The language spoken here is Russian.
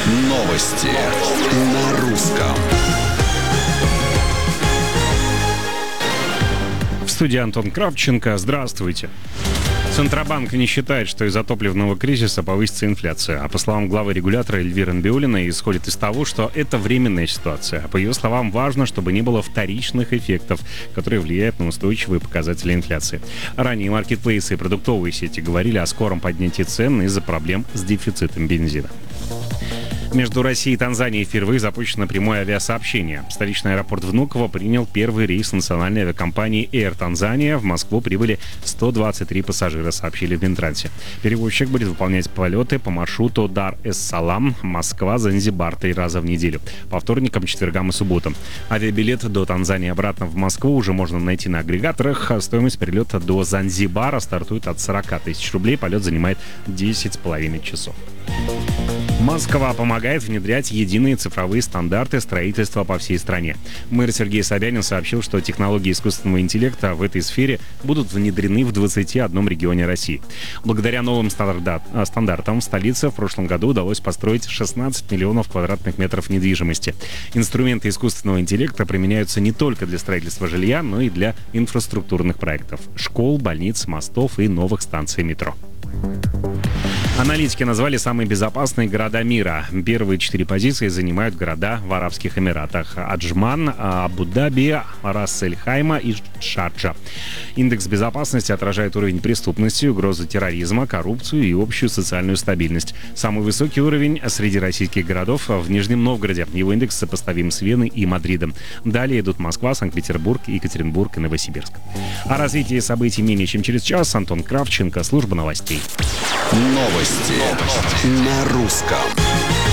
Новости на русском. В студии Антон Кравченко. Здравствуйте. Центробанк не считает, что из-за топливного кризиса повысится инфляция. А по словам главы регулятора Эльвиры Набиуллиной, исходит из того, что это временная ситуация. По ее словам, важно, чтобы не было вторичных эффектов, которые влияют на устойчивые показатели инфляции. Ранее маркетплейсы и продуктовые сети говорили о скором поднятии цен из-за проблем с дефицитом бензина. Между Россией и Танзанией впервые запущено прямое авиасообщение. Столичный аэропорт Внуково принял первый рейс национальной авиакомпании Air Tanzania. В Москву прибыли 123 пассажира, сообщили в Минтрансе. Перевозчик будет выполнять полеты по маршруту Дар-эс-Салам, Москва-Занзибар 3 раза в неделю, по вторникам, четвергам и субботам. Авиабилет до Танзании обратно в Москву уже можно найти на агрегаторах. Стоимость перелета до Занзибара стартует от 40 тысяч рублей. Полет занимает 10,5 часов. Москва помогает внедрять единые цифровые стандарты строительства по всей стране. Мэр Сергей Собянин сообщил, что технологии искусственного интеллекта в этой сфере будут внедрены в 21 регионе России. Благодаря новым стандартам в столице в прошлом году удалось построить 16 миллионов квадратных метров недвижимости. Инструменты искусственного интеллекта применяются не только для строительства жилья, но и для инфраструктурных проектов – школ, больниц, мостов и новых станций метро. Аналитики назвали самые безопасные города мира. Первые 4 позиции занимают города в Арабских Эмиратах: Аджман, Абу-Даби, Рас-эль-Хайма и Шарджа. Индекс безопасности отражает уровень преступности, угрозы терроризма, коррупцию и общую социальную стабильность. Самый высокий уровень среди российских городов в Нижнем Новгороде. Его индекс сопоставим с Веной и Мадридом. Далее идут Москва, Санкт-Петербург, Екатеринбург и Новосибирск. О развитии событий менее чем через час. Антон Кравченко, служба новостей. Новости на русском.